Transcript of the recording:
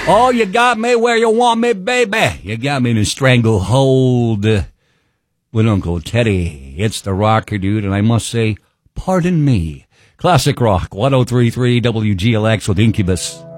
Oh, you got me where you want me, baby. You got me in a stranglehold with Uncle Teddy. It's the rocker, dude, and I must say, pardon me. Classic rock, 103.3 WGLX with Incubus.